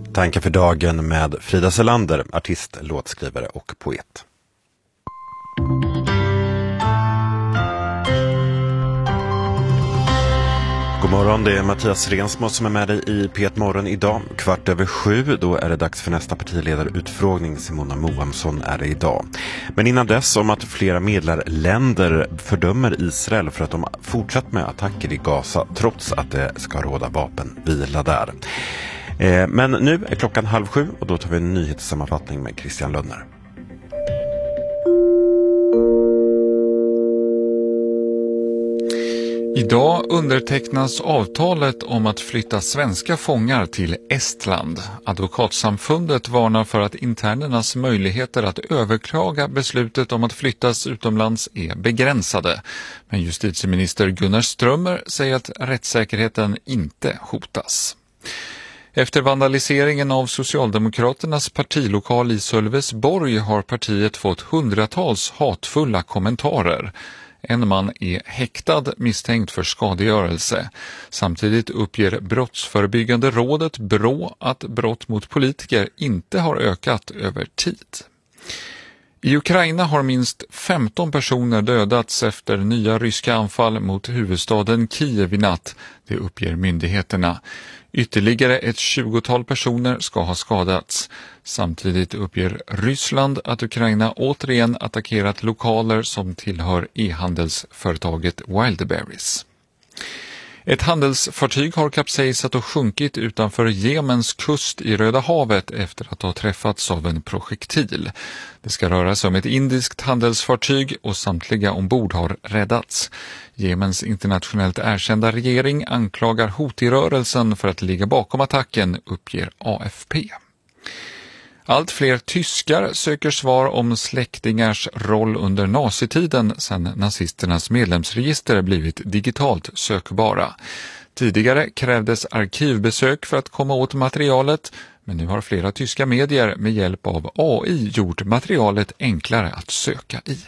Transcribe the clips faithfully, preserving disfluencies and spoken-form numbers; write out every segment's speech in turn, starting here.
Tankar för dagen med Frida Selander, artist, låtskrivare och poet. God morgon, det är Mattias Rensmo som är med dig i P ett Morgon idag. Kvart över sju, då är det dags för nästa partiledarutfrågning. Simona Moamsson är det idag. Men innan dess om att flera medlarländer fördömer Israel för att de fortsatt med attacker i Gaza trots att det ska råda vapenvila där. Eh, men nu är klockan halv sju och då tar vi en nyhetssammanfattning med Christian Lönner. Idag undertecknas avtalet om att flytta svenska fångar till Estland. Advokatsamfundet varnar för att internernas möjligheter att överklaga beslutet om att flyttas utomlands är begränsade. Men justitieminister Gunnar Strömmer säger att rättssäkerheten inte hotas. Efter vandaliseringen av Socialdemokraternas partilokal i Sölvesborg har partiet fått hundratals hatfulla kommentarer. En man är häktad misstänkt för skadegörelse. Samtidigt uppger Brottsförebyggande rådet B R Å att brott mot politiker inte har ökat över tid. I Ukraina har minst femton personer dödats efter nya ryska anfall mot huvudstaden Kiev i natt, det uppger myndigheterna. Ytterligare ett tjugotal personer ska ha skadats. Samtidigt uppger Ryssland att Ukraina återigen attackerat lokaler som tillhör e-handelsföretaget Wildberries. Ett handelsfartyg har kapsejsat och sjunkit utanför Jemens kust i Röda havet efter att ha träffats av en projektil. Det ska röra sig om ett indiskt handelsfartyg och samtliga ombord har räddats. Jemens internationellt erkända regering anklagar Houthi-rörelsen för att ligga bakom attacken, uppger A F P. Allt fler tyskar söker svar om släktingars roll under nazitiden sedan nazisternas medlemsregister blivit digitalt sökbara. Tidigare krävdes arkivbesök för att komma åt materialet, men nu har flera tyska medier med hjälp av A I gjort materialet enklare att söka i.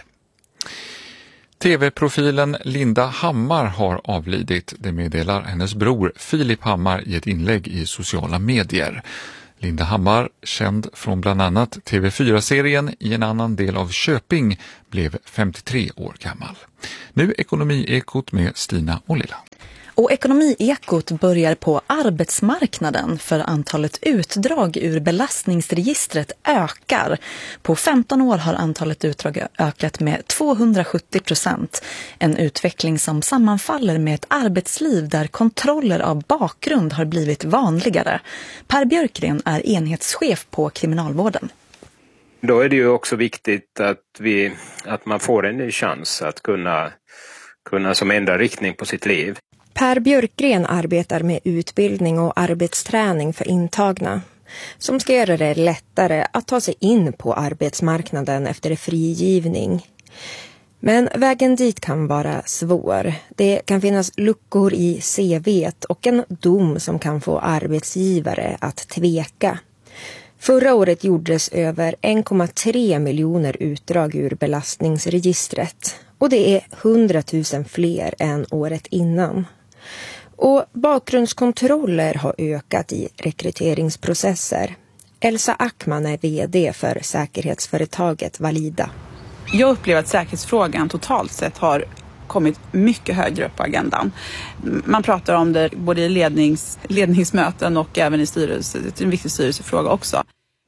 T V-profilen Linda Hammar har avlidit, det meddelar hennes bror Filip Hammar i ett inlägg i sociala medier. Linda Hammar, känd från bland annat T V fyra-serien I en annan del av Köping, blev femtiotre år gammal. Nu Ekonomiekot med Stina Olila. Och Ekonomiekot börjar på arbetsmarknaden för antalet utdrag ur belastningsregistret ökar. På femton år har antalet utdrag ökat med tvåhundrasjuttio procent. En utveckling som sammanfaller med ett arbetsliv där kontroller av bakgrund har blivit vanligare. Per Björkgren är enhetschef på kriminalvården. Då är det ju också viktigt att, vi, att man får en ny chans att kunna, kunna som ändra riktning på sitt liv. Per Björkgren arbetar med utbildning och arbetsträning för intagna som ska göra det lättare att ta sig in på arbetsmarknaden efter frigivning. Men vägen dit kan vara svår. Det kan finnas luckor i C V:t och en dom som kan få arbetsgivare att tveka. Förra året gjordes över en komma tre miljoner utdrag ur belastningsregistret och det är hundratusen fler än året innan. Och bakgrundskontroller har ökat i rekryteringsprocesser. Elsa Ackman är vd för säkerhetsföretaget Valida. Jag upplever att säkerhetsfrågan totalt sett har kommit mycket högre upp på agendan. Man pratar om det både i lednings, ledningsmöten och även i styrelse. Det är en viktig styrelsefråga också.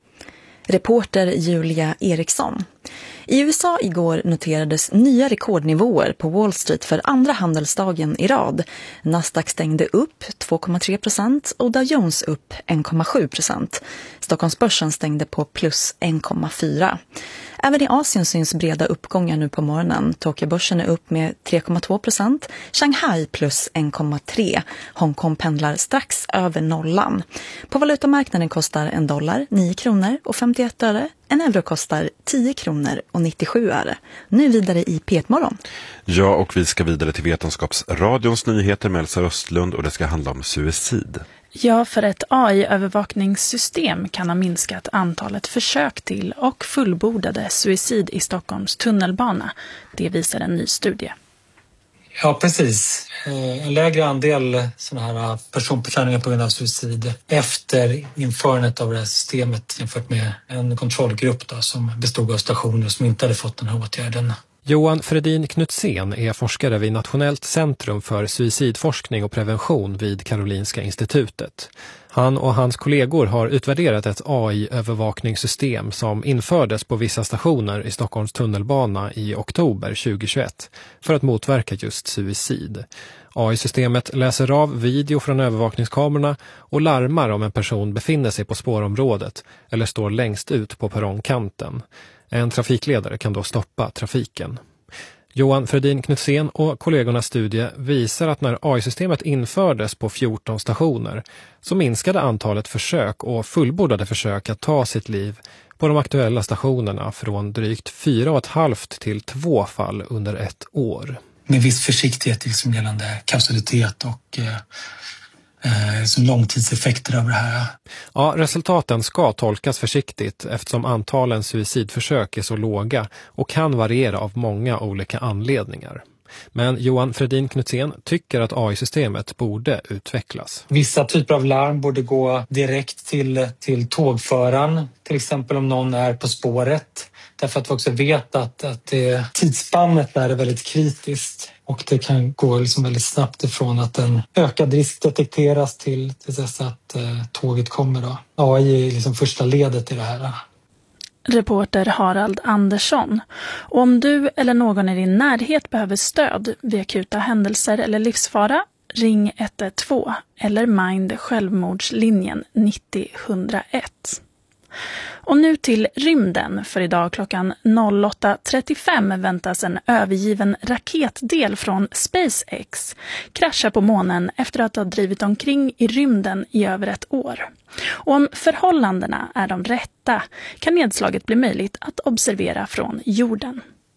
Reporter Julia Eriksson. I U S A igår noterades nya rekordnivåer på Wall Street för andra handelsdagen i rad. Nasdaq stängde upp två komma tre procent och Dow Jones upp en komma sju procent. Stockholmsbörsen stängde på plus en komma fyra. Även i Asien syns breda uppgångar nu på morgonen. Tokyobörsen är upp med tre komma två procent, Shanghai plus en komma tre. Hongkong pendlar strax över nollan. På valutamarknaden kostar en dollar nio kronor och femtioett öre. En euro kostar tio kronor och nittiosju öre. Nu vidare i P ett Morgon. Ja, och vi ska vidare till Vetenskapsradions nyheter med Elsa Östlund och det ska handla om suicid. Ja, för ett A I-övervakningssystem kan ha minskat antalet försök till och fullbordade suicid i Stockholms tunnelbana. Det visar en ny studie. Ja, precis. En lägre andel sådana här personpåkörningar på grund av suicid efter införandet av det här systemet jämfört med en kontrollgrupp då, som bestod av stationer som inte hade fått den här åtgärden. Johan Fredin Knutsén är forskare vid Nationellt centrum för suicidforskning och prevention vid Karolinska institutet. Han och hans kollegor har utvärderat ett A I-övervakningssystem som infördes på vissa stationer i Stockholms tunnelbana i oktober tjugohundratjugoett för att motverka just suicid. A I-systemet läser av video från övervakningskamerorna och larmar om en person befinner sig på spårområdet eller står längst ut på perrongkanten. En trafikledare kan då stoppa trafiken. Johan Fredin Knutsén och kollegornas studie visar att när A I-systemet infördes på fjorton stationer så minskade antalet försök och fullbordade försök att ta sitt liv på de aktuella stationerna från drygt fyra och ett halvt till två fall under ett år. Med viss försiktighet liksom gällande kausalitet och eh, eh, som långtidseffekter av det här. Ja, resultaten ska tolkas försiktigt eftersom antalen suicidförsök är så låga och kan variera av många olika anledningar. Men Johan Fredin Knutsén tycker att A I-systemet borde utvecklas. Vissa typer av larm borde gå direkt till, till tågföraren, till exempel om någon är på spåret. Därför att vi också vet att, att det, tidsspannet där är väldigt kritiskt och det kan gå liksom väldigt snabbt ifrån att en ökad risk detekteras till, till dess att eh, tåget kommer. Då. A I är liksom första ledet i det här. Reporter Harald Andersson. Och om du eller någon i din närhet behöver stöd vid akuta händelser eller livsfara, ring ett ett två eller Mind självmordslinjen nittio ett noll ett. Och nu till rymden, för idag klockan åtta trettiofem väntas en övergiven raketdel från SpaceX krascha på månen efter att ha drivit omkring i rymden i över ett år. Och om förhållandena är de rätta kan nedslaget bli möjligt att observera från jorden.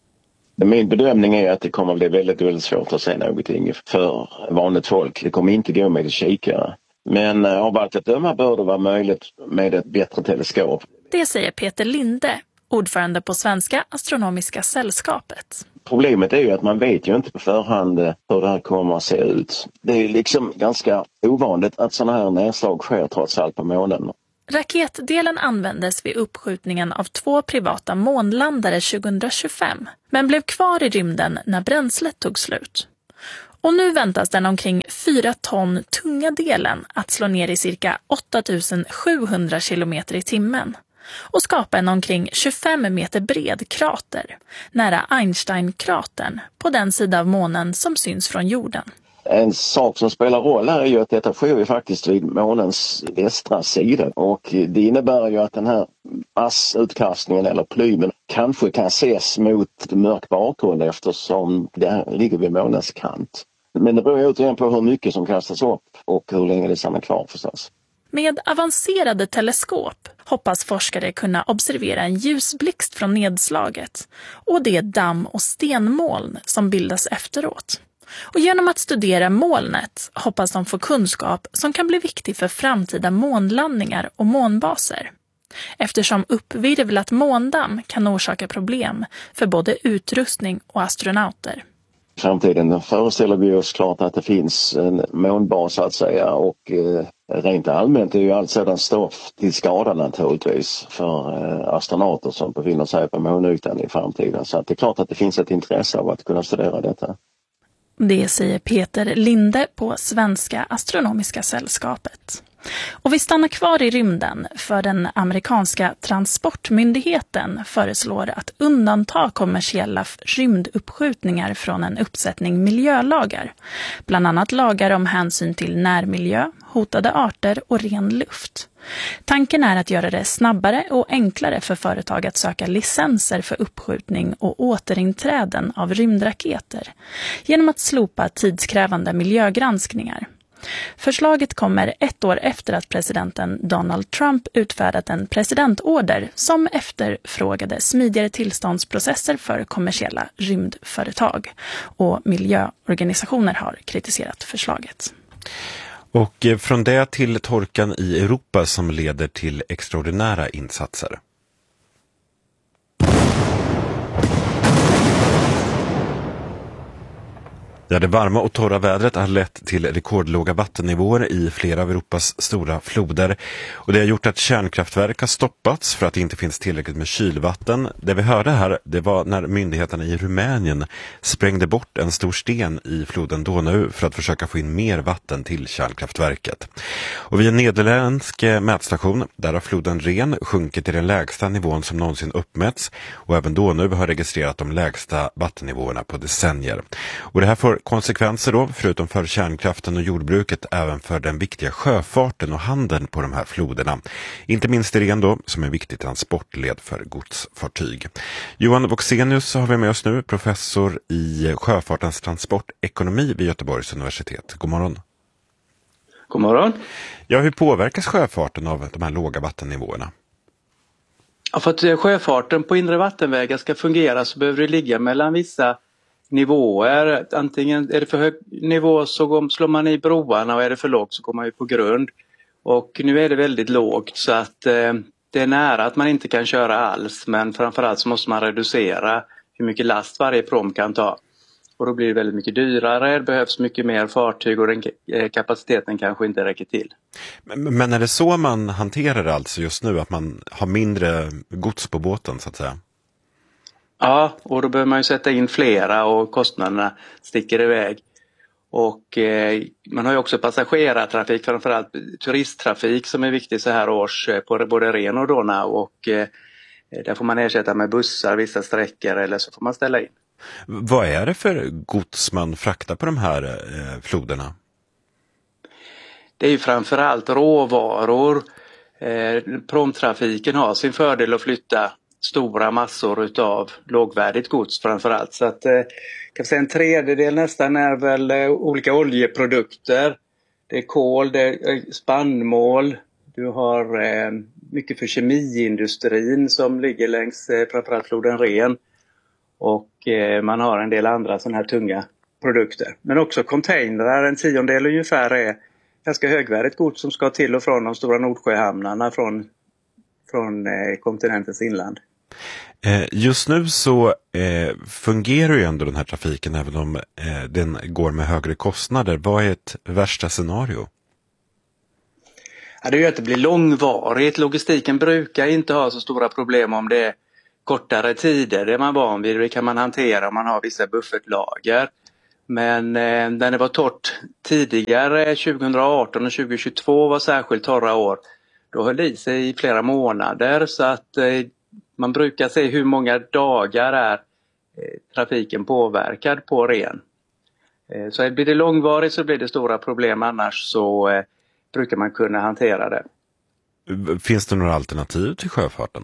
Min bedömning är att det kommer att bli väldigt, väldigt svårt att se någonting för vanligt folk. Det kommer inte gå med kikare. Men av allt att döma bör det vara möjligt med ett bättre teleskop. Det säger Peter Linde, ordförande på Svenska astronomiska sällskapet. Problemet är ju att man vet ju inte på förhand hur det här kommer att se ut. Det är liksom ganska ovanligt att sådana här nedslag sker trots allt på månen. Raketdelen användes vid uppskjutningen av två privata månlandare tjugohundratjugofem, men blev kvar i rymden när bränslet tog slut. Och nu väntas den omkring fyra ton tunga delen att slå ner i cirka åtta tusen sjuhundra kilometer i timmen och skapa en omkring tjugofem meter bred krater nära Einstein-kratern på den sida av månen som syns från jorden. En sak som spelar roll här är ju att detta sker ju faktiskt vid månens västra sida och det innebär ju att den här massutkastningen eller plymen kanske kan ses mot mörk bakgrund eftersom det ligger vid månens kant. Men det beror ju återigen på hur mycket som kastas upp och hur länge det stannar kvar förstås. Med avancerade teleskop hoppas forskare kunna observera en ljusblixt från nedslaget och det damm- och stenmoln som bildas efteråt. Och genom att studera molnet hoppas de få kunskap som kan bli viktig för framtida månlandningar och månbaser. Eftersom uppvirvlat måndamm kan orsaka problem för både utrustning och astronauter. I framtiden föreställer vi oss klart att det finns en månbas så att säga och eh, rent allmänt är ju allt sedan stoff till skada naturligtvis för eh, astronauter som befinner sig på månytan i framtiden. Så att det är klart att det finns ett intresse av att kunna studera detta. Det säger Peter Linde på Svenska astronomiska sällskapet. Och vi stannar kvar i rymden för den amerikanska transportmyndigheten föreslår att undanta kommersiella rymduppskjutningar från en uppsättning miljölagar. Bland annat lagar om hänsyn till närmiljö, hotade arter och ren luft. Tanken är att göra det snabbare och enklare för företag att söka licenser för uppskjutning och återinträden av rymdraketer genom att slopa tidskrävande miljögranskningar. Förslaget kommer ett år efter att presidenten Donald Trump utfärdat en presidentorder som efterfrågade smidigare tillståndsprocesser för kommersiella rymdföretag. Och miljöorganisationer har kritiserat förslaget. Och från det till torkan i Europa som leder till extraordinära insatser. Ja, det varma och torra vädret har lett till rekordlåga vattennivåer i flera av Europas stora floder. Och det har gjort att kärnkraftverk har stoppats för att det inte finns tillräckligt med kylvatten. Det vi hörde här, det var när myndigheterna i Rumänien sprängde bort en stor sten i floden Donau för att försöka få in mer vatten till kärnkraftverket. Och vid en nederländsk mätstation, där har floden Ren sjunkit till den lägsta nivån som någonsin uppmätts. Och även Donau har registrerat de lägsta vattennivåerna på decennier. Och det här får konsekvenser då, förutom för kärnkraften och jordbruket, även för den viktiga sjöfarten och handeln på de här floderna. Inte minst i Ren då, som är en viktig transportled för godsfartyg. Johan Voxenius har vi med oss nu, professor i sjöfartens transportekonomi vid Göteborgs universitet. God morgon. God morgon. Ja, hur påverkas sjöfarten av de här låga vattennivåerna? Ja, för att sjöfarten på inre vattenvägar ska fungera så behöver det ligga mellan vissa nivåer. Antingen är det för hög nivå så slår man i broarna, och är det för lågt så går man ju på grund. Och nu är det väldigt lågt så att eh, det är nära att man inte kan köra alls, men framförallt så måste man reducera hur mycket last varje prom kan ta. Och då blir det väldigt mycket dyrare, det behövs mycket mer fartyg och den kapaciteten kanske inte räcker till. Men, men är det så man hanterar det alltså just nu, att man har mindre gods på båten så att säga? Ja, och då behöver man ju sätta in flera och kostnaderna sticker iväg. Och eh, man har ju också passagerartrafik, framförallt turisttrafik som är viktig så här års på både Ren och Donau, och eh, där får man ersätta med bussar vissa sträckor eller så får man ställa in. Vad är det för gods man fraktar på de här eh, floderna? Det är ju framförallt råvaror. Eh, promtrafiken har sin fördel att flytta stora massor utav lågvärdigt gods framförallt. Så att eh, kan säga en tredjedel nästan är väl eh, olika oljeprodukter. Det är kol, det är spannmål. Du har eh, mycket för kemiindustrin som ligger längs eh, framförallt floden Ren. Och eh, man har en del andra sådana här tunga produkter. Men också containrar, en tiondel ungefär är ganska högvärdigt gods som ska till och från de stora Nordsjöhamnarna från, från eh, kontinentens inland. Just nu så eh, fungerar ju ändå den här trafiken även om eh, den går med högre kostnader. Vad är ett värsta scenario? Ja, det är ju att det blir långvarigt. Logistiken brukar inte ha så stora problem om det är kortare tider. Det är man van vid, det kan man hantera om man har vissa buffertlager. Men eh, när det var torrt tidigare, tjugo arton och tjugo tjugotvå var särskilt torra år, då höll det i sig i flera månader, så att eh, man brukar se hur många dagar är eh, trafiken påverkad på Ren. Eh, så blir det långvarigt så blir det stora problem, annars så eh, brukar man kunna hantera det. Finns det några alternativ till sjöfarten?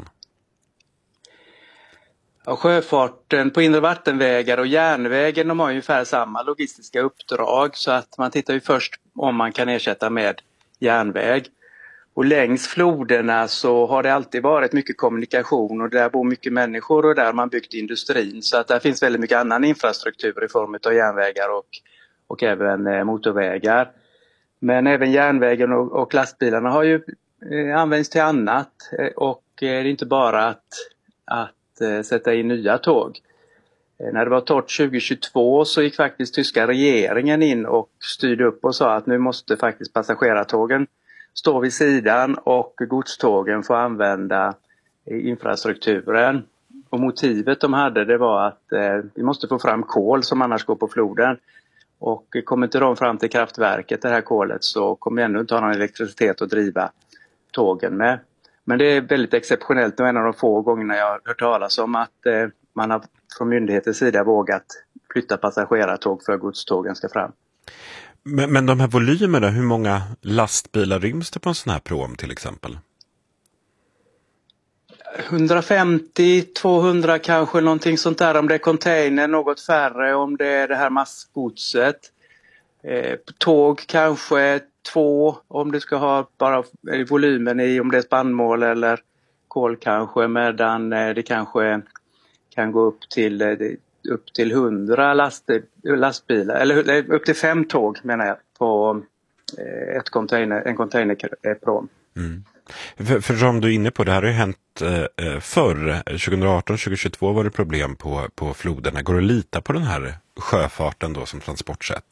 Ja, sjöfarten på inre vattenvägar och järnvägen, de har ungefär samma logistiska uppdrag, så att man tittar ju först om man kan ersätta med järnväg. Och längs floderna så har det alltid varit mycket kommunikation, och där bor mycket människor och där har man byggt industrin, så att där finns väldigt mycket annan infrastruktur i form av järnvägar och, och även eh, motorvägar. Men även järnvägen och, och lastbilarna har ju eh, använts till annat, eh, och eh, det är inte bara att, att eh, sätta in nya tåg. Eh, när det var torrt tjugo tjugotvå så gick faktiskt tyska regeringen in och styrde upp och sa att nu måste faktiskt passagerartågen stå vid sidan och godstågen får använda infrastrukturen. Och motivet de hade, det var att eh, vi måste få fram kol som annars går på floden. Och kommer inte de fram till kraftverket, det här kolet, så kommer vi ändå inte ha någon elektricitet att driva tågen med. Men det är väldigt exceptionellt och en av de få gångerna jag har hört talas om att eh, man har från myndighetens sida vågat flytta passagerartåg för att godstågen ska fram. Men, men de här volymerna, hur många lastbilar ryms det på en sån här prom till exempel? hundrafemtio till tvåhundra kanske, någonting sånt där, om det är container, något färre om det är det här massgodset. Eh, tåg kanske två, om det ska ha bara volymen i, om det är spannmål eller kol kanske, medan eh, det kanske kan gå upp till eh, upp till hundra last, lastbilar, eller upp till fem tåg menar jag, på eh, ett container, en containerprom. Mm. För, för som du är inne på, det här har ju hänt eh, förr. tjugo arton tjugo tjugotvå var det problem på, på floderna. Går det att lita på den här sjöfarten då som transportsätt?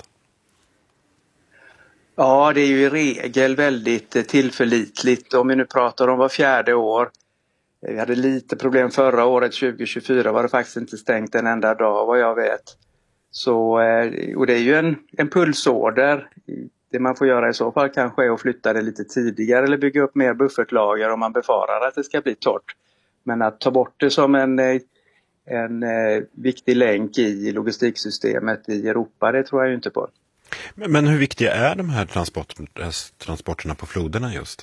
Ja, det är ju i regel väldigt tillförlitligt. Om vi nu pratar om var fjärde år. Vi hade lite problem förra året, tjugo tjugofyra var det faktiskt inte stängt en enda dag vad jag vet. Så, och det är ju en, en pulsorder. Det man får göra i så fall kanske är att flytta det lite tidigare eller bygga upp mer buffertlager om man befarar att det ska bli torrt. Men att ta bort det som en, en viktig länk i logistiksystemet i Europa, det tror jag ju inte på. Men, men hur viktiga är de här transport, transporterna på floderna just?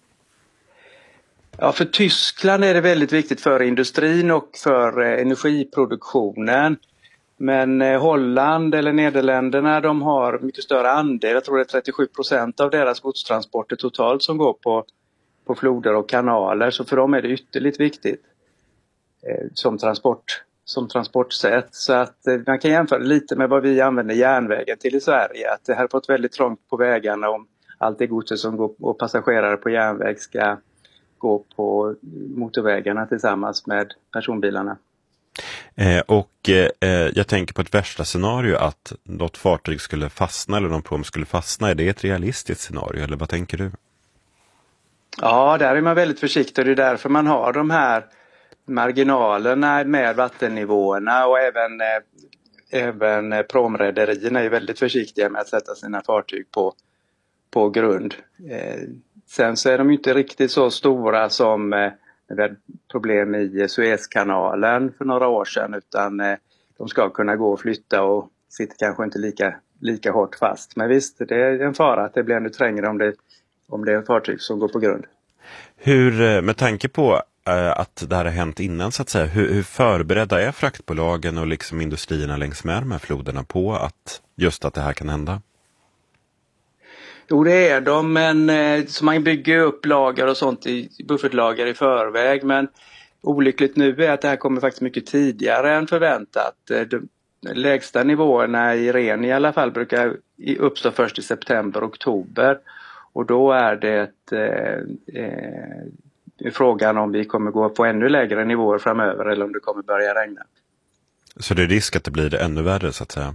Ja, för Tyskland är det väldigt viktigt för industrin och för energiproduktionen. Men Holland eller Nederländerna, de har mycket större andel. Jag tror det är trettiosju procent av deras godstransporter totalt som går på, på floder och kanaler. Så för dem är det ytterligt viktigt eh, som, transport, som transportsätt. Så att eh, man kan jämföra lite med vad vi använder järnvägen till i Sverige. Att det här har fått väldigt trångt på vägarna om allt det godset som går och passagerare på järnväg ska gå på motorvägarna tillsammans med personbilarna. Eh, och eh, jag tänker på ett värsta scenario att något fartyg skulle fastna eller någon prom skulle fastna. Är det ett realistiskt scenario eller vad tänker du? Ja, där är man väldigt försiktig. Det är därför man har de här marginalerna med vattennivåerna och även, eh, även promrederierna är väldigt försiktiga med att sätta sina fartyg på, på grund. Eh, sen så är de inte riktigt så stora som eh, vi hade problem i Suezkanalen för några år sedan, utan eh, de ska kunna gå och flytta och sitter kanske inte lika, lika hårt fast. Men visst, det är en fara att det blir ännu trängre om det, om det är fartyg som går på grund. Hur, med tanke på eh, att det här har hänt innan så att säga, hur, hur förberedda är fraktbolagen och liksom industrierna längs med de här floderna på att just att det här kan hända? Jo, det är de, men eh, så man bygger upp lager och sånt i buffertlager i förväg, men olyckligt nu är att det här kommer faktiskt mycket tidigare än förväntat. Eh, de lägsta nivåerna i ren i alla fall brukar uppstå först i september, oktober, och då är det eh, eh, frågan om vi kommer gå på ännu lägre nivåer framöver eller om det kommer börja regna. Så det är risk att det blir ännu värre så att säga?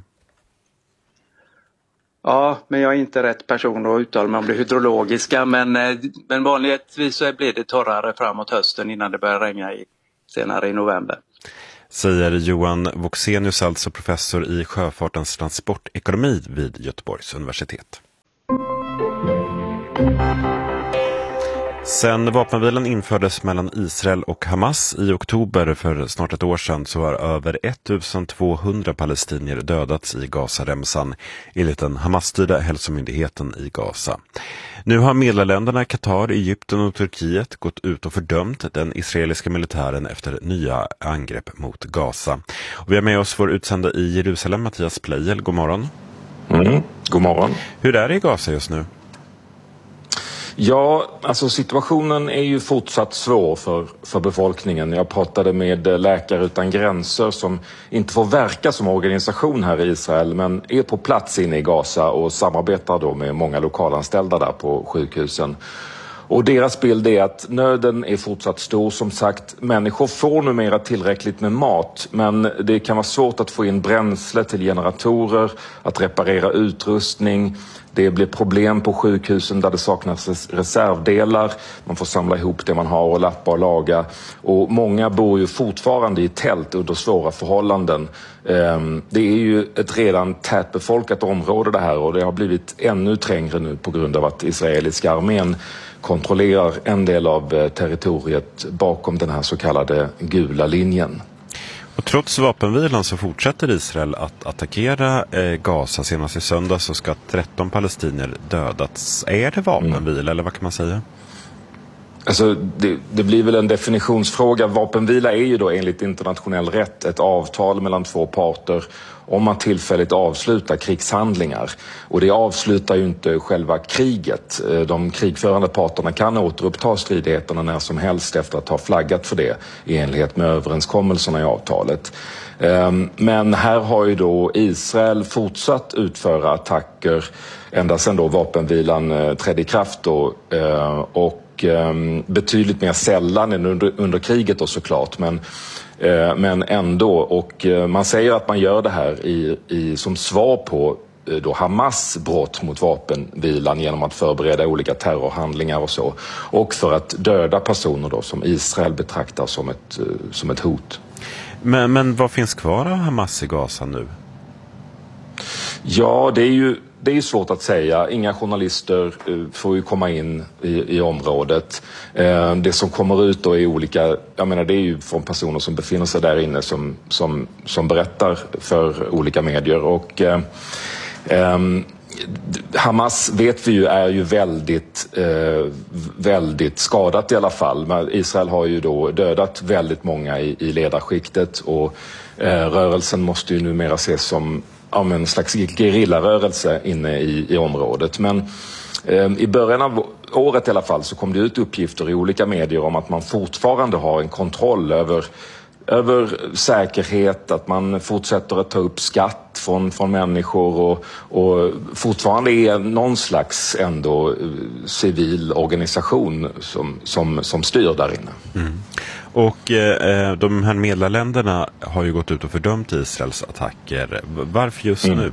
Ja, men jag är inte rätt person att uttala mig om det hydrologiska, men, men vanligtvis så blir det torrare framåt hösten innan det börjar regna i, senare i november. Säger Johan Voxenius, alltså professor i sjöfartens transportekonomi vid Göteborgs universitet. Sen vapenvilan infördes mellan Israel och Hamas i oktober för snart ett år sedan så har över ettusentvåhundra palestinier dödats i Gazaremsan enligt den Hamas-styrda hälsomyndigheten i Gaza. Nu har medlemsländerna Qatar, Egypten och Turkiet gått ut och fördömt den israeliska militären efter nya angrepp mot Gaza. Och vi har med oss vår utsända i Jerusalem, Mattias Pleijel. God morgon. Mm, god morgon. Hur är det i Gaza just nu? Ja, alltså situationen är ju fortsatt svår för, för befolkningen. Jag pratade med Läkare utan gränser som inte får verka som organisation här i Israel men är på plats inne i Gaza och samarbetar då med många lokalanställda där på sjukhusen. Och deras bild är att nöden är fortsatt stor. Som sagt, människor får numera tillräckligt med mat, men det kan vara svårt att få in bränsle till generatorer, att reparera utrustning. Det blir problem på sjukhusen där det saknas reservdelar. Man får samla ihop det man har och lappa och laga. Och många bor ju fortfarande i tält under svåra förhållanden. Det är ju ett redan tätbefolkat område det här och det har blivit ännu trängre nu på grund av att israeliska armén kontrollerar en del av territoriet bakom den här så kallade gula linjen. Och trots vapenvilan så fortsätter Israel att attackera eh, Gaza. Senast i söndag så ska tretton palestinier dödats. Är det vapenvila mm. eller vad kan man säga? Alltså det, det blir väl en definitionsfråga. Vapenvila är ju då enligt internationell rätt ett avtal mellan två parter om man tillfälligt avslutar krigshandlingar. Och det avslutar ju inte själva kriget. De krigförande parterna kan återuppta stridigheterna när som helst efter att ha flaggat för det i enlighet med överenskommelserna i avtalet. Men här har ju då Israel fortsatt utföra attacker ända sedan då vapenvilan trädde i kraft då. Och och um, betydligt mer sällan än under, under kriget då såklart, men, uh, men ändå. Och uh, man säger att man gör det här i, i, som svar på uh, då Hamas brott mot vapenvilan genom att förbereda olika terrorhandlingar och så. Och för att döda personer då som Israel betraktar som ett, uh, som ett hot. Men, men vad finns kvar av Hamas i Gaza nu? Ja, det är ju det är svårt att säga. Inga journalister uh, får ju komma in i, i området. Uh, det som kommer ut då är olika, jag menar det är ju från personer som befinner sig där inne som, som, som berättar för olika medier. Och uh, um, Hamas vet vi ju är ju väldigt, uh, väldigt skadat i alla fall. Men Israel har ju då dödat väldigt många i, i ledarskiktet och uh, rörelsen måste ju numera ses som om en slags gerillarörelse inne i, i området. Men eh, i början av året i alla fall så kom det ut uppgifter i olika medier om att man fortfarande har en kontroll över, över säkerhet, att man fortsätter att ta upp skatt från, från människor och, och fortfarande är någon slags ändå eh, civil organisation som, som, som styr där inne. Mm. Och eh, de här medlarländerna har ju gått ut och fördömt Israels attacker. Varför just mm. nu?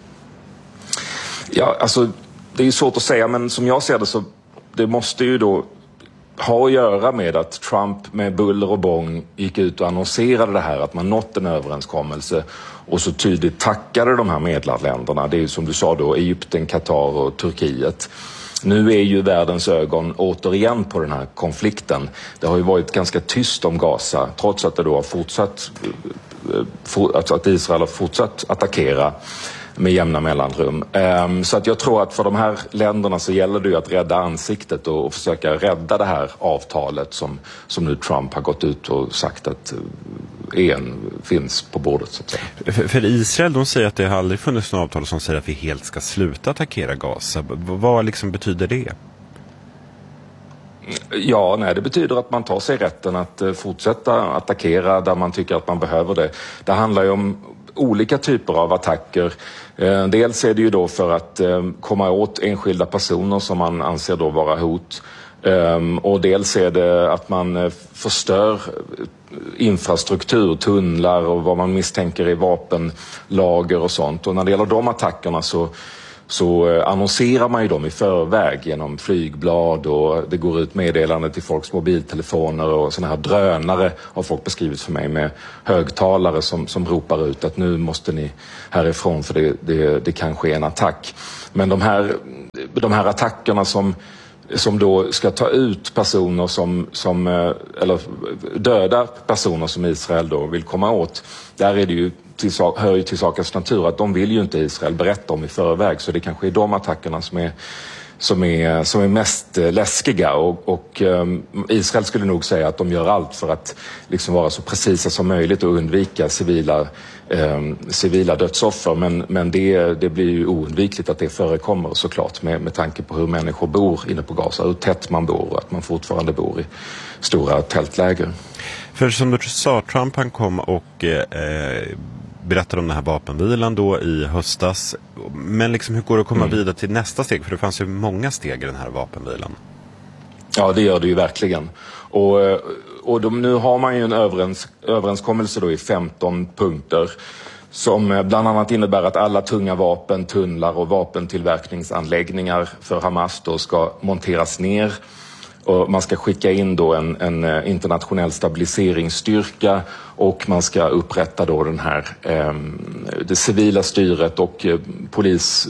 Ja, alltså det är ju svårt att säga, men som jag ser det så det måste ju då ha att göra med att Trump med buller och bång gick ut och annonserade det här, att man nått en överenskommelse och så tydligt tackade de här medlarländerna. Det är ju som du sa då Egypten, Qatar och Turkiet. Nu är ju världens ögon återigen på den här konflikten. Det har ju varit ganska tyst om Gaza trots att det då har fortsatt att Israel har fortsatt attackera med jämna mellanrum. Så att jag tror att för de här länderna så gäller det ju att rädda ansiktet och försöka rädda det här avtalet som, som nu Trump har gått ut och sagt att en finns på bordet så att säga. För, för Israel, de säger att det har aldrig funnits något avtal som säger att vi helt ska sluta attackera Gaza. Vad liksom betyder det? Ja, nej, det betyder att man tar sig rätten att fortsätta attackera där man tycker att man behöver det. Det handlar ju om olika typer av attacker. Eh, dels är det ju då för att eh, komma åt enskilda personer som man anser då vara hot. Eh, och dels är det att man eh, förstör infrastruktur, tunnlar och vad man misstänker är vapenlager och sånt. Och när det gäller de attackerna så så annonserar man ju dem i förväg genom flygblad och det går ut meddelande till folks mobiltelefoner och såna här drönare har folk beskrivit för mig med högtalare som, som ropar ut att nu måste ni härifrån för det, det, det kanske är en attack. Men de här, de här attackerna som som då ska ta ut personer som, som eller döda personer som Israel då vill komma åt. Där är det ju till, hör ju till sakens natur att de vill ju inte Israel berätta om i förväg, så det kanske är de attackerna som är som är, som är mest läskiga och, och um, Israel skulle nog säga att de gör allt för att liksom vara så precisa som möjligt och undvika civila, um, civila dödsoffer, men, men det, det blir ju oundvikligt att det förekommer såklart med, med tanke på hur människor bor inne på Gaza, hur tätt man bor och att man fortfarande bor i stora tältläger. För som du sa, Trump han kom och eh, berättade om den här vapenvilan då i höstas. Men liksom hur går det att komma mm. vidare till nästa steg? För det fanns ju många steg i den här vapenvilan. Ja, det gör det ju verkligen. Och, och de, nu har man ju en överens, överenskommelse då i femton punkter som bland annat innebär att alla tunga vapen, tunnlar och vapentillverkningsanläggningar för Hamas då ska monteras ner. Och man ska skicka in då en, en internationell stabiliseringsstyrka och man ska upprätta då den här, eh, det civila styret och eh, polis,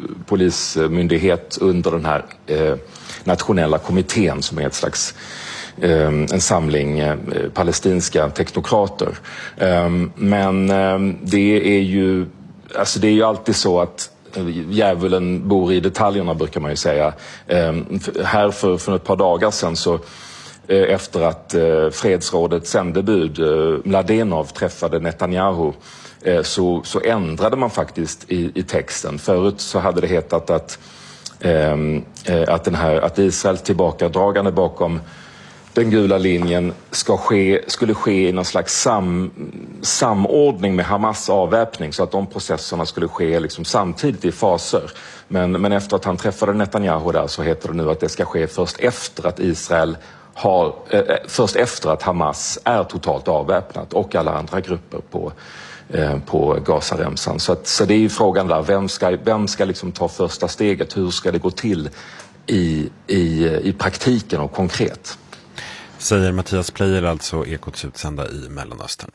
polismyndighet under den här eh, nationella kommittén som är ett slags eh, en samling eh, palestinska teknokrater. Eh, men eh, det är ju, alltså det är ju alltid så att djävulen bor i detaljerna brukar man ju säga. Eh, här för, för ett par dagar sedan så eh, efter att eh, fredsrådets sändebud eh, Mladenov träffade Netanyahu eh, så, så ändrade man faktiskt i, i texten. Förut så hade det hetat att, eh, att, den här, att Israels tillbakadragande bakom den gula linjen ska ske, skulle ske i någon slags sam, samordning med Hamas avväpning, så att de processerna skulle ske liksom samtidigt i faser. Men, men efter att han träffade Netanyahu där så heter det nu att det ska ske först efter att Israel har, eh, först efter att Hamas är totalt avväpnat och alla andra grupper på, eh, på Gazaremsan. Så, att, så det är ju frågan där, vem ska, vem ska liksom ta första steget? Hur ska det gå till i, i, i praktiken och konkret? Säger Mattias Plejer, alltså Ekots utsända i Mellanöstern.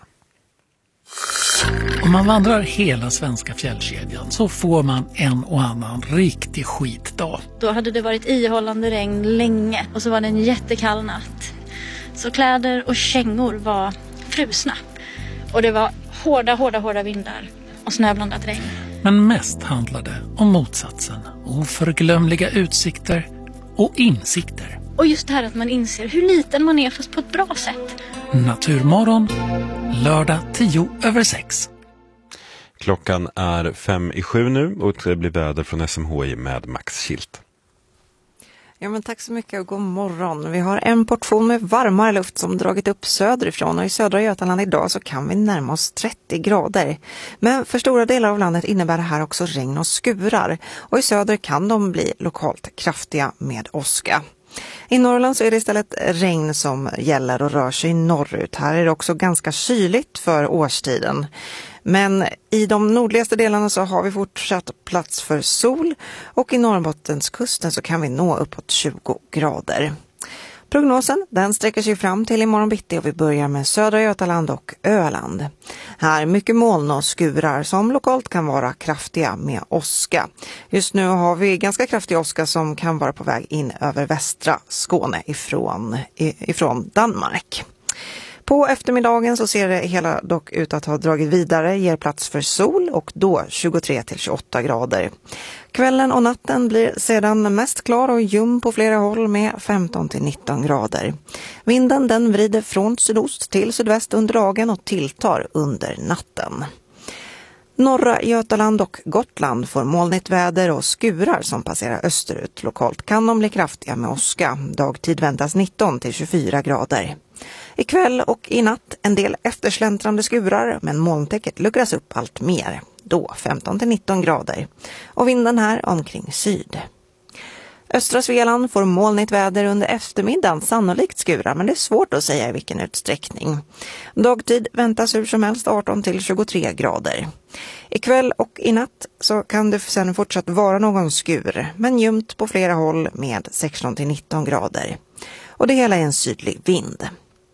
Om man vandrar hela svenska fjällkedjan så får man en och annan riktig skitdag. Då hade det varit ihållande regn länge och så var det en jättekall natt. Så kläder och kängor var frusna. Och det var hårda, hårda, hårda vindar och snöblandat regn. Men mest handlade om motsatsen. Oförglömliga utsikter och insikter. Och just det här att man inser hur liten man är fast på ett bra sätt. Naturmorgon, lördag tio över sex. Klockan är fem i sju nu och det blir väder från S M H I med Max Kilt. Ja, men tack så mycket och god morgon. Vi har en portion med varmare luft som dragit upp söderifrån och i södra Götaland idag så kan vi närma oss trettio grader. Men för stora delar av landet innebär det här också regn och skurar och i söder kan de bli lokalt kraftiga med åska. I Norrland så är det istället regn som gäller och rör sig norrut. Här är det också ganska kyligt för årstiden. Men i de nordligaste delarna så har vi fortsatt plats för sol och i Norrbottenskusten så kan vi nå uppåt tjugo grader. Prognosen den sträcker sig fram till imorgon bitti och vi börjar med södra Götaland och Öland. Här mycket moln och skurar som lokalt kan vara kraftiga med åska. Just nu har vi ganska kraftig åska som kan vara på väg in över västra Skåne ifrån, ifrån Danmark. På eftermiddagen så ser det hela dock ut att ha dragit vidare, ger plats för sol och då tjugotre till tjugoåtta grader. Kvällen och natten blir sedan mest klar och ljum på flera håll med femton till nitton grader. Vinden den vrider från sydost till sydväst under dagen och tilltar under natten. Norra Götaland och Gotland får molnigt väder och skurar som passerar österut. Lokalt kan de bli kraftiga med åska. Dagtid väntas nitton till tjugofyra grader. Ikväll och i natt en del eftersläntrande skurar men molntäcket luckras upp allt mer. Då femton till nitton grader. Och vinden här omkring syd. Östra Svealand får molnigt väder under eftermiddagen, sannolikt skurar men det är svårt att säga i vilken utsträckning. Dagtid väntas hur som helst arton till tjugotre grader. Ikväll och i natt så kan det sen fortsatt vara någon skur men ljumt på flera håll med sexton till nitton grader. Och det hela är en sydlig vind.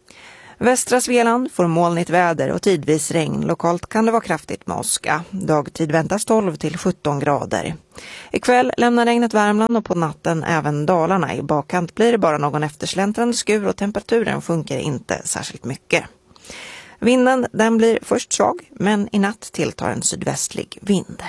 Västra Svealand får molnigt väder och tidvis regn. Lokalt kan det vara kraftigt med åska. Dagtid väntas tolv till sjutton grader. Ikväll lämnar regnet Värmland och på natten även Dalarna. I bakkant blir det bara någon eftersläntrande skur och temperaturen sjunker inte särskilt mycket. Vinden den blir först svag men i natt tilltar en sydvästlig vind.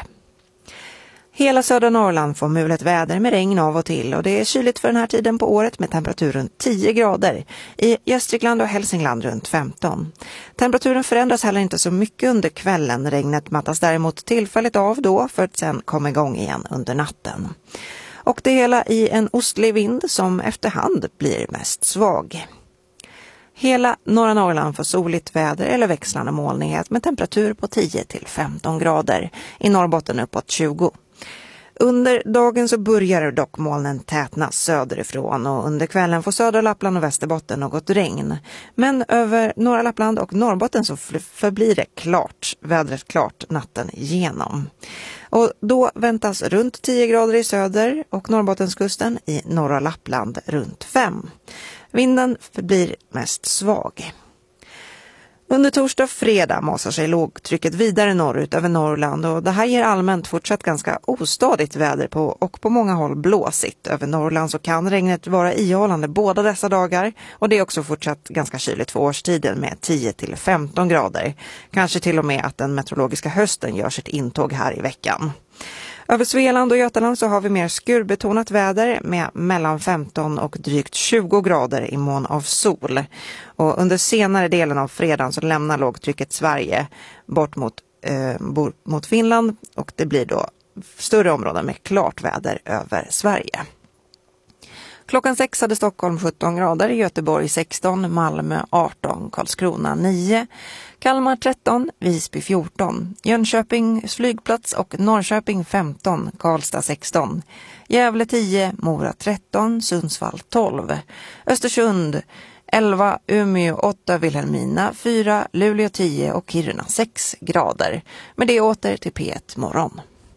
Hela södra Norrland får mulet väder med regn av och till och det är kyligt för den här tiden på året med temperatur runt tio grader. I Gästrikland och Hälsingland runt femton. Temperaturen förändras heller inte så mycket under kvällen. Regnet mattas däremot tillfälligt av då för att sen komma igång igen under natten. Och det hela i en ostlig vind som efterhand blir mest svag. Hela norra Norrland får soligt väder eller växlande molnighet med temperatur på tio till femton grader. I Norrbotten uppåt tjugo. Under dagen så börjar dock molnen tätna söderifrån och under kvällen får södra Lappland och Västerbotten något regn. Men över norra Lappland och Norrbotten så förblir det klart, vädret klart natten igenom. Och då väntas runt tio grader i söder och Norrbottenskusten, i norra Lappland runt fem. Vinden förblir mest svag. Under torsdag och fredag masar sig lågtrycket vidare norrut över Norrland och det här ger allmänt fortsatt ganska ostadigt väder på och på många håll blåsigt. Över Norrland så kan regnet vara ihållande båda dessa dagar och det är också fortsatt ganska kyligt för årstiden med tio till femton grader. Kanske till och med att den meteorologiska hösten gör sitt intåg här i veckan. Över Svealand och Götaland så har vi mer skurbetonat väder med mellan femton och drygt tjugo grader i mån av sol. Och under senare delen av fredagen så lämnar lågtrycket Sverige bort mot, eh, mot Finland och det blir då större områden med klart väder över Sverige. Klockan sex hade Stockholm sjutton grader, Göteborg sexton, Malmö arton, Karlskrona nio, Kalmar tretton, Visby fjorton, Jönköping flygplats och Norrköping femton, Karlstad sexton, Gävle tio, Mora tretton, Sundsvall tolv, Östersund elva, Umeå åtta, Vilhelmina fyra, Luleå tio och Kiruna sex grader. Med det åter till P ett morgon.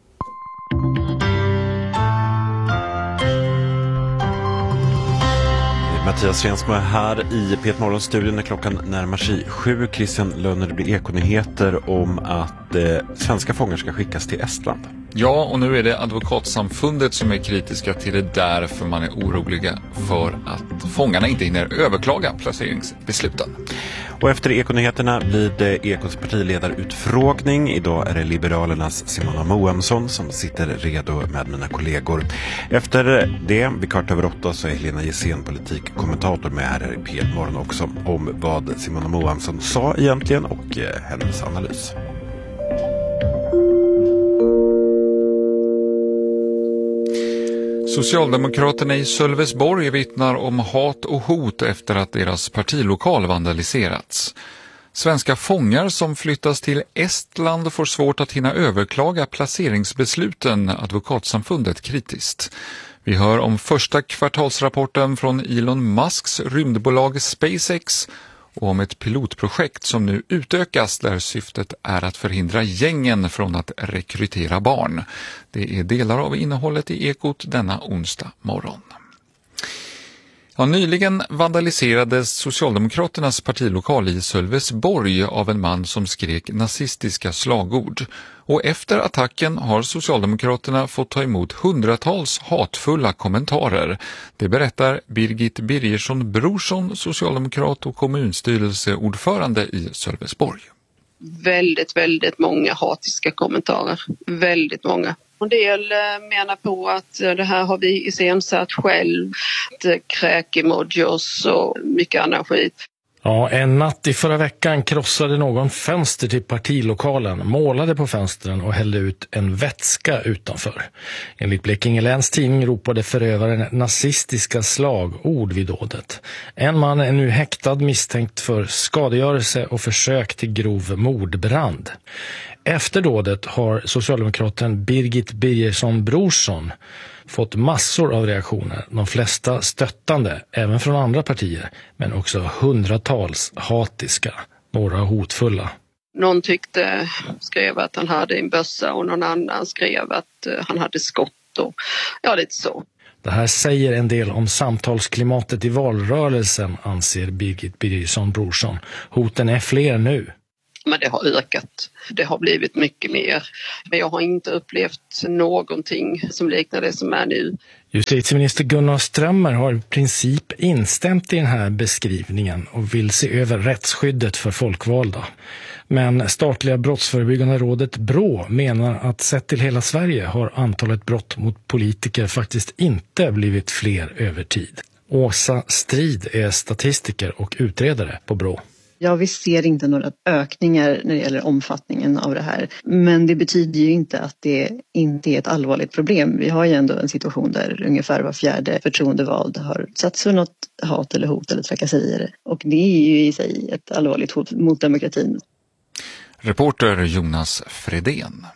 Mattias Rensmo är här i P ett Morgon-studion när klockan närmar sig sju. Christian Lönner, det blir ekonyheter om att eh, svenska fångar ska skickas till Estland. Ja, och nu är det advokatsamfundet som är kritiska till det där, för man är oroliga för att fångarna inte hinner överklaga placeringsbesluten. Och efter ekonyheterna blir det Ekots partiledarutfrågning. Idag är det Liberalernas Simona Moamsson som sitter redo med mina kollegor. Efter det, vid kvart över åtta, så är Helena Gissén, politikkommentator, med här i P ett Morgon också om vad Simona Moamsson sa egentligen och eh, hennes analys. Socialdemokraterna i Sölvesborg vittnar om hat och hot efter att deras partilokal vandaliserats. Svenska fångar som flyttas till Estland får svårt att hinna överklaga placeringsbesluten, advokatsamfundet kritiskt. Vi hör om första kvartalsrapporten från Elon Musks rymdbolag SpaceX och om ett pilotprojekt som nu utökas där syftet är att förhindra gängen från att rekrytera barn. Det är delar av innehållet i Ekot denna onsdag morgon. Ja, nyligen vandaliserades Socialdemokraternas partilokal i Sölvesborg av en man som skrek nazistiska slagord. Och efter attacken har Socialdemokraterna fått ta emot hundratals hatfulla kommentarer. Det berättar Birgit Birgersson Brorsson, socialdemokrat och kommunstyrelseordförande i Sölvesborg. Väldigt, väldigt många hatiska kommentarer. Väldigt många. En del menar på att det här har vi iscensatt själv, kräk-emojis och mycket annan skit. Ja, en natt i förra veckan krossade någon fönster till partilokalen, målade på fönstren och hällde ut en vätska utanför. Enligt Blekinge Läns tidning ropade förövaren nazistiska slagord vid dådet. En man är nu häktad misstänkt för skadegörelse och försök till grov mordbrand. Efter dådet har socialdemokraten Birgit Birgersson Brorsson fått massor av reaktioner, de flesta stöttande, även från andra partier, men också hundratals hatiska, några hotfulla. Någon tyckte, skrev att han hade en bössa och någon annan skrev att han hade skott och ja, lite så. Det här säger en del om samtalsklimatet i valrörelsen, anser Birgit Birgersson Brorsson. Hoten är fler nu. Men det har ökat. Det har blivit mycket mer. Men jag har inte upplevt någonting som liknar det som är nu. Justitieminister Gunnar Strömmer har i princip instämt i den här beskrivningen och vill se över rättsskyddet för folkvalda. Men statliga brottsförebyggande rådet Brå menar att sett till hela Sverige har antalet brott mot politiker faktiskt inte blivit fler över tid. Åsa Strid är statistiker och utredare på Brå. Ja, vi ser inte några ökningar när det gäller omfattningen av det här. Men det betyder ju inte att det inte är ett allvarligt problem. Vi har ju ändå en situation där ungefär var fjärde förtroendevald har satts för något hat eller hot eller trakasserier. Och det är ju i sig ett allvarligt hot mot demokratin. Reporter Jonas Fredén.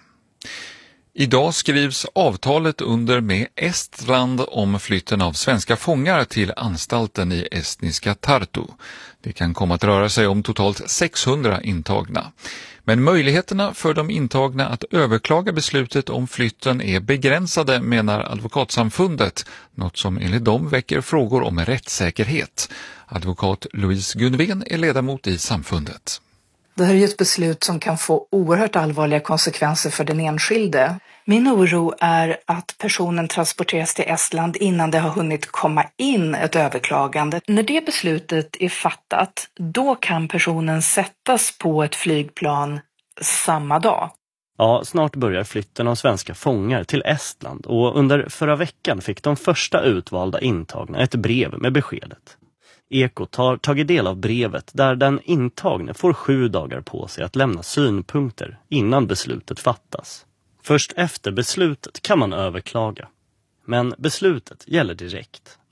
Idag skrivs avtalet under med Estland om flytten av svenska fångar till anstalten i estniska Tartu. Det kan komma att röra sig om totalt sexhundra intagna. Men möjligheterna för de intagna att överklaga beslutet om flytten är begränsade, menar advokatsamfundet, något som enligt dem väcker frågor om rättssäkerhet. Advokat Louise Gunven är ledamot i samfundet. Det här är ju ett beslut som kan få oerhört allvarliga konsekvenser för den enskilde. Min oro är att personen transporteras till Estland innan det har hunnit komma in ett överklagande. När det beslutet är fattat, då kan personen sättas på ett flygplan samma dag. Ja, snart börjar flytten av svenska fångar till Estland och under förra veckan fick de första utvalda intagna ett brev med beskedet. Ekot har tagit del av brevet där den intagne får sju dagar på sig att lämna synpunkter innan beslutet fattas. Först efter beslutet kan man överklaga. Men beslutet gäller direkt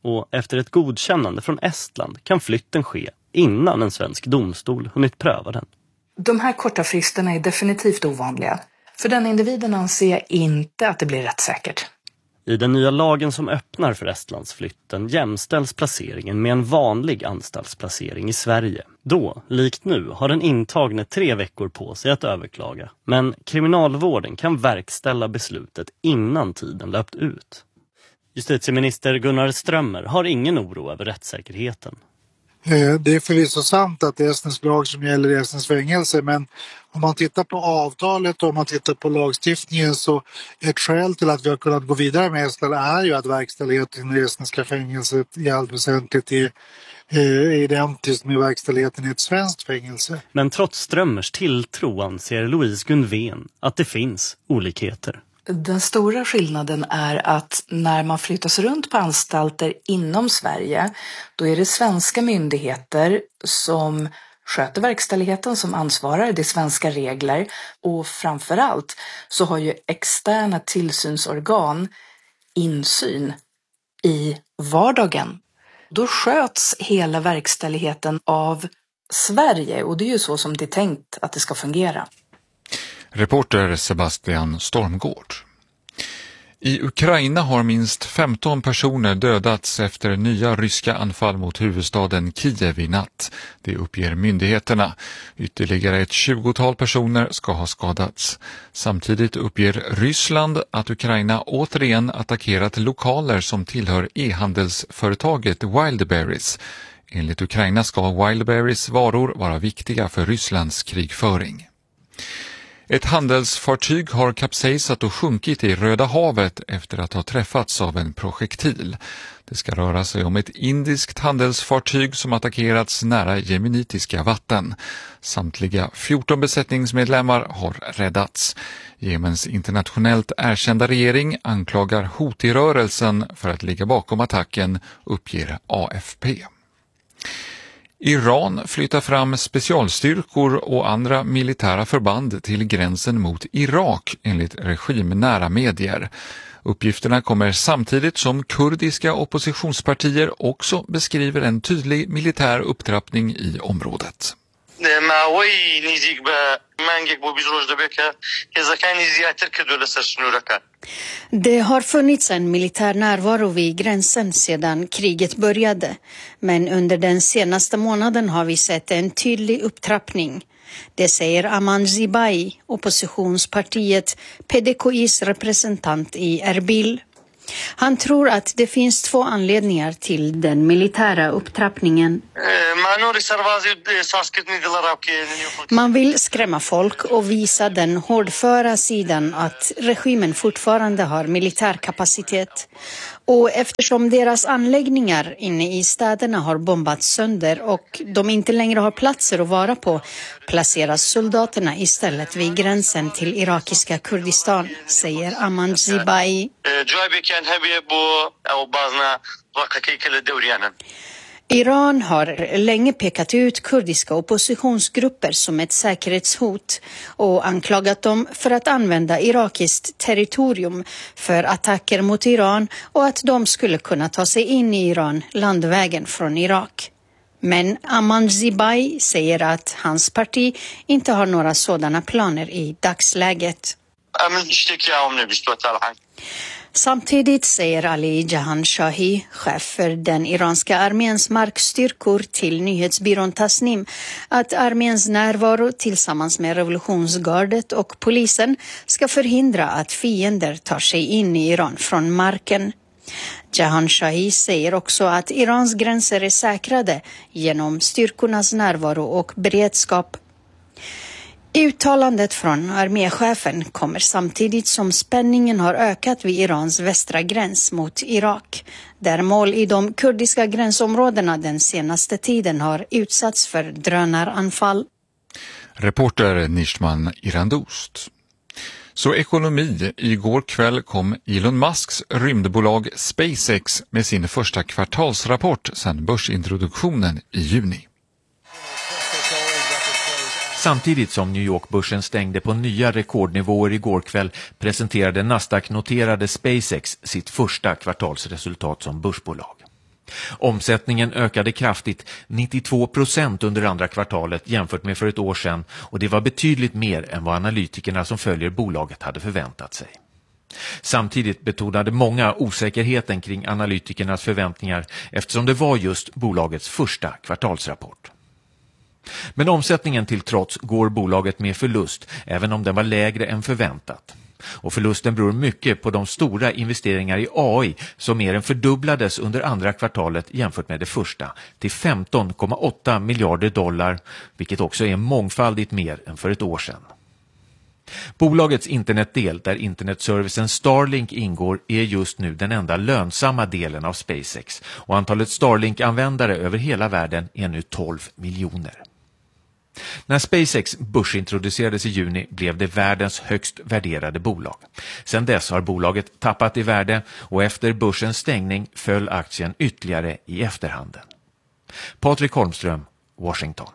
och efter ett godkännande från Estland kan flytten ske innan en svensk domstol hunnit pröva den. De här korta fristerna är definitivt ovanliga. För den individen anser jag inte att det blir rättssäkert. I den nya lagen som öppnar för Estlandsflytten jämställs placeringen med en vanlig anstaltsplacering i Sverige. Då, likt nu, har den intagne tre veckor på sig att överklaga. Men kriminalvården kan verkställa beslutet innan tiden löpt ut. Justitieminister Gunnar Strömmer har ingen oro över rättssäkerheten. Det är förvisso sant att det är estnisk lag som gäller i estnisk fängelse, men om man tittar på avtalet och om man tittar på lagstiftningen så ett skäl till att vi har kunnat gå vidare med Estland är ju att verkställigheten i det estniska fängelset i allt väsentligt är, är identiskt med verkställigheten i ett svenskt fängelse. Men trots Strömmers tilltro anser Louise Gunvén att det finns olikheter. Den stora skillnaden är att när man flyttas runt på anstalter inom Sverige, då är det svenska myndigheter som sköter verkställigheten, som ansvarar, det är svenska regler, och framförallt så har ju externa tillsynsorgan insyn i vardagen. Då sköts hela verkställigheten av Sverige, och det är ju så som det är tänkt att det ska fungera. Reporter Sebastian Stormgård. I Ukraina har minst femton personer dödats efter nya ryska anfall mot huvudstaden Kiev i natt. Det uppger myndigheterna. Ytterligare ett tjugotal personer ska ha skadats. Samtidigt uppger Ryssland att Ukraina återigen attackerat lokaler som tillhör e-handelsföretaget Wildberries. Enligt Ukraina ska Wildberries varor vara viktiga för Rysslands krigföring. Ett handelsfartyg har kapsejsat och sjunkit i Röda havet efter att ha träffats av en projektil. Det ska röra sig om ett indiskt handelsfartyg som attackerats nära jemenitiska vatten. Samtliga fjorton besättningsmedlemmar har räddats. Jemens internationellt erkända regering anklagar Houthi-rörelsen för att ligga bakom attacken, uppger A F P. Iran flyttar fram specialstyrkor och andra militära förband till gränsen mot Irak enligt regimnära medier. Uppgifterna kommer samtidigt som kurdiska oppositionspartier också beskriver en tydlig militär upptrappning i området. Det har funnits en militär närvaro vid gränsen sedan kriget började, men under den senaste månaden har vi sett en tydlig upptrappning. Det säger Aman Zibai, oppositionspartiet P D K I's representant i Erbil. Han tror att det finns två anledningar till den militära upptrappningen. Man vill skrämma folk och visa den hårdföra sidan att regimen fortfarande har militär kapacitet. Och eftersom deras anläggningar inne i städerna har bombats sönder och de inte längre har platser att vara på, placeras soldaterna istället vid gränsen till irakiska Kurdistan, säger Aman Zibai. Iran har länge pekat ut kurdiska oppositionsgrupper som ett säkerhetshot och anklagat dem för att använda irakiskt territorium för attacker mot Iran och att de skulle kunna ta sig in i Iran landvägen från Irak. Men Aman Zibai säger att hans parti inte har några sådana planer i dagsläget. Samtidigt säger Ali Jahanshahi, chef för den iranska arméns markstyrkor, till nyhetsbyrån Tasnim att arméns närvaro tillsammans med revolutionsgardet och polisen ska förhindra att fiender tar sig in i Iran från marken. Jahanshahi säger också att Irans gränser är säkrade genom styrkornas närvaro och beredskap. Uttalandet från arméchefen kommer samtidigt som spänningen har ökat vid Irans västra gräns mot Irak, där mål i de kurdiska gränsområdena den senaste tiden har utsatts för drönaranfall. Reporter Nishman Irandost. Så ekonomi. Igår kväll kom Elon Musks rymdbolag SpaceX med sin första kvartalsrapport sedan börsintroduktionen i juni. Samtidigt som New York-börsen stängde på nya rekordnivåer igår kväll presenterade Nasdaq-noterade SpaceX sitt första kvartalsresultat som börsbolag. Omsättningen ökade kraftigt, nittiotvå procent under andra kvartalet jämfört med för ett år sedan, och det var betydligt mer än vad analytikerna som följer bolaget hade förväntat sig. Samtidigt betonade många osäkerheten kring analytikernas förväntningar eftersom det var just bolagets första kvartalsrapport. Men omsättningen till trots går bolaget med förlust, även om den var lägre än förväntat. Och förlusten beror mycket på de stora investeringar i A I som mer än fördubblades under andra kvartalet jämfört med det första, till femton komma åtta miljarder dollar, vilket också är mångfaldigt mer än för ett år sedan. Bolagets internetdel, där internetservicen Starlink ingår, är just nu den enda lönsamma delen av SpaceX, och antalet Starlink-användare över hela världen är nu tolv miljoner. När SpaceX börsintroducerades i juni blev det världens högst värderade bolag. Sedan dess har bolaget tappat i värde, och efter börsens stängning föll aktien ytterligare i efterhanden. Patrik Holmström, Washington.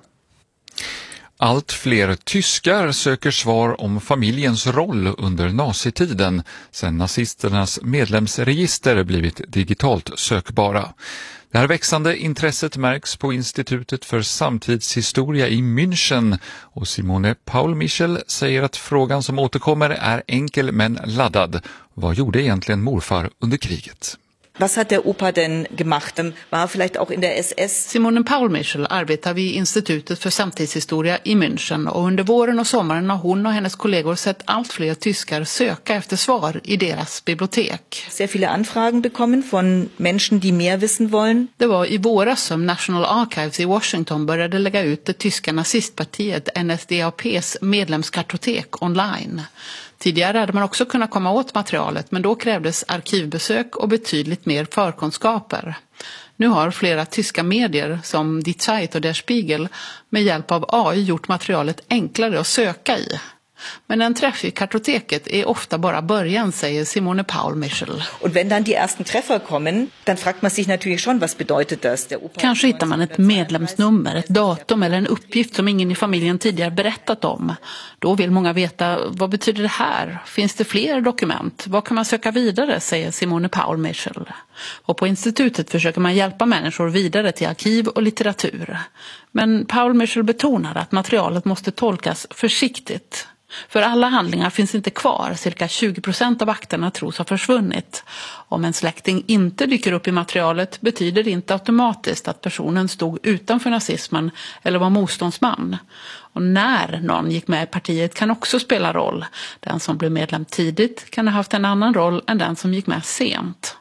Allt fler tyskar söker svar om familjens roll under nazitiden sedan nazisternas medlemsregister blivit digitalt sökbara. Det här växande intresset märks på Institutet för samtidshistoria i München, och Simone Paul-Michel säger att frågan som återkommer är enkel men laddad. Vad gjorde egentligen morfar under kriget? Was hat der Opa denn gemacht? War vielleicht auch in der S S? Simone Paul-Michel arbetar vid Institutet för samtidshistoria i München, och under våren och sommaren har hon och hennes kollegor sett allt fler tyskar söka efter svar i deras bibliotek. Sehr viele Anfragen bekommen von Menschen, die mehr wissen wollen. Det var i våras som National Archives i Washington började lägga ut det tyska nazistpartiet N S D A P:s medlemskartotek online. Tidigare hade man också kunnat komma åt materialet, men då krävdes arkivbesök och betydligt mer förkunskaper. Nu har flera tyska medier som Die Zeit och Der Spiegel med hjälp av A I gjort materialet enklare att söka i. Men en träff i kartoteket är ofta bara början, säger Simone Paul-Michel. Och wenn dann die ersten Treffer kommen, dann fragt man sich natürlich schon, was bedeutet das? Der Opa Kanske hittar man ett medlemsnummer, ett datum eller en uppgift som ingen i familjen tidigare berättat om. Då vill många veta, vad betyder det här? Finns det fler dokument? Vad kan man söka vidare, säger Simone Paul-Michel. Och på institutet försöker man hjälpa människor vidare till arkiv och litteratur. Men Paul-Michel betonar att materialet måste tolkas försiktigt. För alla handlingar finns inte kvar, cirka tjugo procent av akterna tros ha försvunnit. Om en släkting inte dyker upp i materialet betyder det inte automatiskt att personen stod utanför nazismen eller var motståndsman. Och när någon gick med i partiet kan också spela roll. Den som blev medlem tidigt kan ha haft en annan roll än den som gick med sent.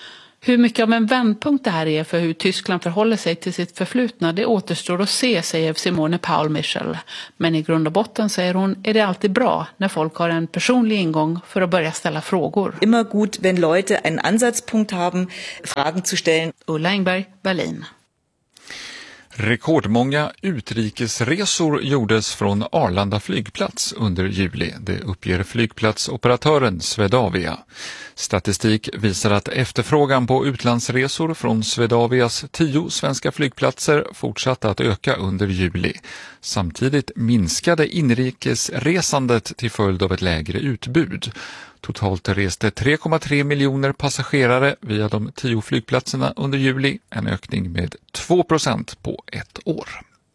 Hur mycket av en vändpunkt det här är för hur Tyskland förhåller sig till sitt förflutna, det återstår att se, säger Simone Paul-Michel. Men i grund och botten, säger hon, är det alltid bra när folk har en personlig ingång för att börja ställa frågor. Immer gut, wenn Leute en Ansatzpunkt haben, Fragen zu stellen. Ulla Engberg, Berlin. Rekordmånga utrikesresor gjordes från Arlanda flygplats under juli, det uppger flygplatsoperatören Swedavia. Statistik visar att efterfrågan på utlandsresor från Swedavias tio svenska flygplatser fortsatte att öka under juli. Samtidigt minskade inrikesresandet till följd av ett lägre utbud. Totalt reste tre komma tre miljoner passagerare via de tio flygplatserna under juli, en ökning med två procent på ett år.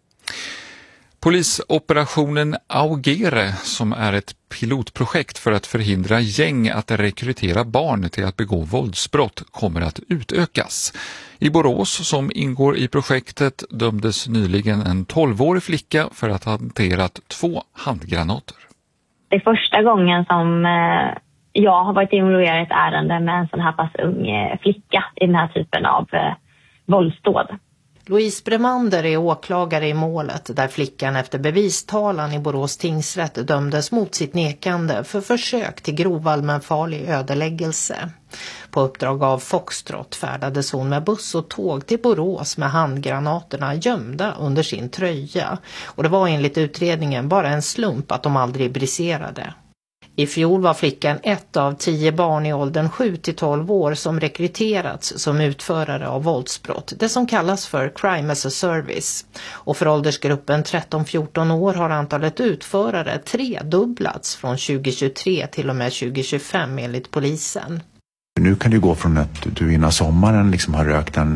Polisoperationen Augere, som är ett pilotprojekt för att förhindra gäng att rekrytera barn till att begå våldsbrott, kommer att utökas. I Borås, som ingår i projektet, dömdes nyligen en tolvårig flicka för att ha hanterat två handgranater. Det är första gången som jag har varit involverad i ett ärende med en sån här pass ung flicka i den här typen av våldsdåd. Louise Bremander är åklagare i målet där flickan efter bevistalan i Borås tingsrätt dömdes mot sitt nekande för försök till grov allmänfarlig ödeläggelse. På uppdrag av Foxtrot färdades hon med buss och tåg till Borås med handgranaterna gömda under sin tröja. Och det var enligt utredningen bara en slump att de aldrig briserade. I fjol var flickan ett av tio barn i åldern sju till tolv år som rekryterats som utförare av våldsbrott, det som kallas för crime as a service. Och för åldersgruppen tretton fjorton år har antalet utförare tredubblats från tjugo tjugotre till och med tjugo tjugofem enligt polisen. Nu kan det gå från att du innan sommaren liksom har rökt en,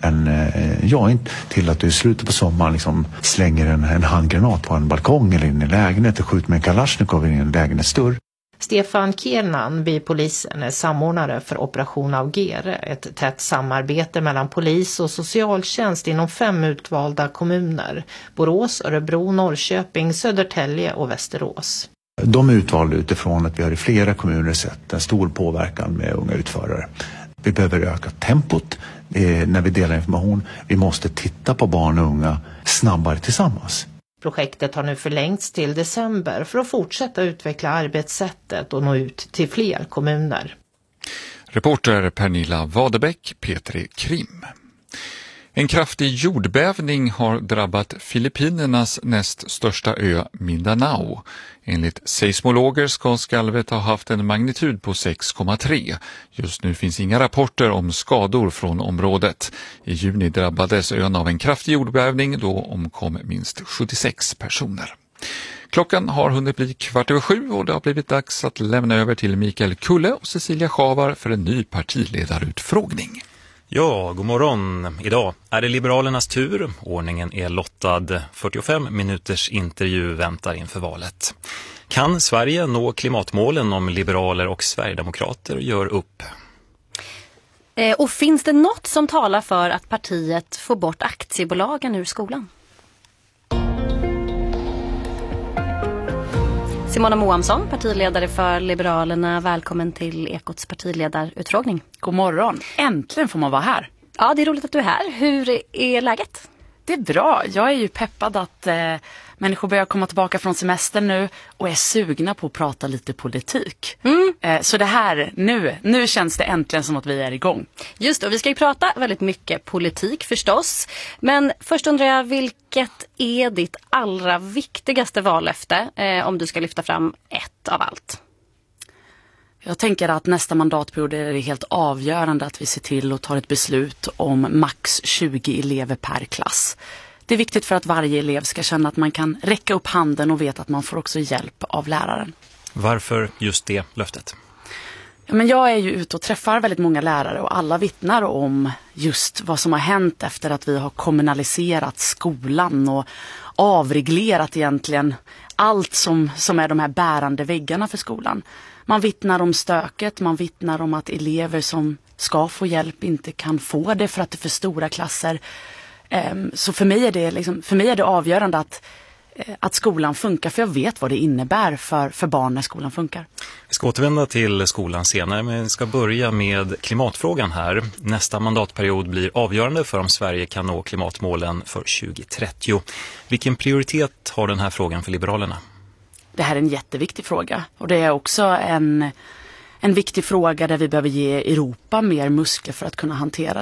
än eh, ja, inte till att du i slutet på sommaren liksom slänger en, en handgranat på en balkong eller in i lägenhet och skjuter med en kalasjnikov in i en lägenhetsdörr. Stefan Kiernan vid polisen är samordnare för Operation Augere, ett tätt samarbete mellan polis och socialtjänst inom fem utvalda kommuner: Borås, Örebro, Norrköping, Södertälje och Västerås. De är utvalda utifrån att vi har i flera kommuner sett en stor påverkan med unga utförare. Vi behöver öka tempot eh, när vi delar information. Vi måste titta på barn och unga snabbare tillsammans. Projektet har nu förlängts till december för att fortsätta utveckla arbetssättet och nå ut till fler kommuner. Reporter Pernilla Wadebäck, P tre Krim. En kraftig jordbävning har drabbat Filippinernas näst största ö Mindanao. Enligt seismologer ska skalvet ha haft en magnitud på sex komma tre. Just nu finns inga rapporter om skador från området. I juni drabbades ön av en kraftig jordbävning, då omkom minst sjuttiosex personer. Klockan har hunnit bli kvart över sju och det har blivit dags att lämna över till Mikael Kulle och Cecilia Schavar för en ny partiledarutfrågning. Ja, god morgon. Idag är det Liberalernas tur. Ordningen är lottad. fyrtiofem minuters intervju väntar inför valet. Kan Sverige nå klimatmålen om liberaler och sverigedemokrater gör upp? Eh, och finns det något som talar för att partiet får bort aktiebolagen ur skolan? Simona Moamsson, partiledare för Liberalerna. Välkommen till Ekots partiledarutfrågning. God morgon. Äntligen får man vara här. Ja, det är roligt att du är här. Hur är läget? Det är bra. Jag är ju peppad att eh, människor börjar komma tillbaka från semestern nu och är sugna på att prata lite politik. Mm. Eh, så det här, nu, nu känns det äntligen som att vi är igång. Just det, och vi ska ju prata väldigt mycket politik förstås. Men först undrar jag, vilket är ditt allra viktigaste vallöfte eh, om du ska lyfta fram ett av allt? Jag tänker att nästa mandatperiod är det helt avgörande att vi ser till och tar ett beslut om max tjugo elever per klass. Det är viktigt för att varje elev ska känna att man kan räcka upp handen och veta att man får också hjälp av läraren. Varför just det löftet? Ja, men jag är ju ute och träffar väldigt många lärare och alla vittnar om just vad som har hänt efter att vi har kommunaliserat skolan och avreglerat egentligen allt som, som är de här bärande väggarna för skolan. Man vittnar om stöket, man vittnar om att elever som ska få hjälp inte kan få det för att det är för stora klasser. Så för mig är det, liksom, för mig är det avgörande att, att skolan funkar, för jag vet vad det innebär för, för barn när skolan funkar. Vi ska återvända till skolan senare, men vi ska börja med klimatfrågan här. Nästa mandatperiod blir avgörande för om Sverige kan nå klimatmålen för tjugo trettio. Vilken prioritet har den här frågan för Liberalerna? Det här är en jätteviktig fråga och det är också en, en viktig fråga där vi behöver ge Europa mer muskler för att kunna hantera